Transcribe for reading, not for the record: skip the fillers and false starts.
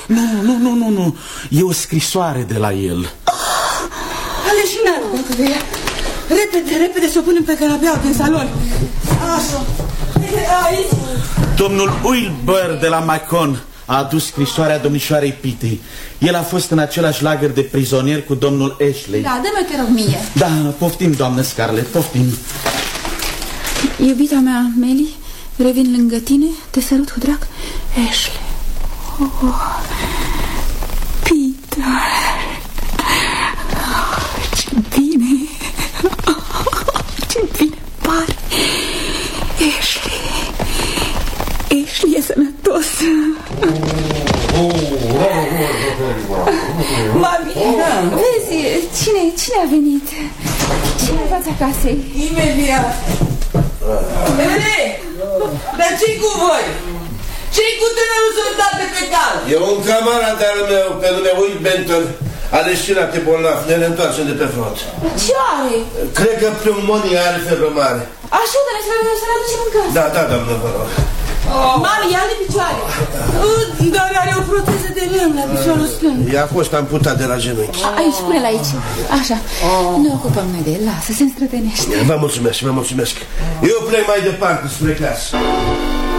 Nu. E o scrisoare de la el. Aleșinarul, de ea. Repede să o punem pe canapea din salon. Așa. Aici. Domnul Wilbur de la Macon a adus scrisoarea domnișoarei Pitei. El a fost în același lagăr de prizonieri cu domnul Ashley. Da, dă-mă, te rog, mie. Da, poftim, doamnă Scarlett, poftim. Iubita mea, Meli, revin lângă tine, te sărut cu drag. Ashley. Peter. Ce bine. Ce bine pare. Ashley e sănătos. Mami, vezi, cine a venit? Cine a fața casei? Imediat. Dar ce-i cu voi? Ce-i cu tânărul soldat de pe cal? E un camarad al meu pe nume Will Benton. Aleșinate bolnav, ne reîntoarcem de pe front. Ce are? Cred că pneumonia are febră mare. Așa, dar să-l aducem în casă. Da, doamnă, vă rog. Mami, ia-le picioare. Dar are o proteză de lemn la piciorul stâng. Ea a fost amputat de la genunchi. Aici, pune-l aici. Așa, ne ocupăm noi de el. Lasă, se înstrătenește. Vă mulțumesc. Eu plec mai departe spre casă.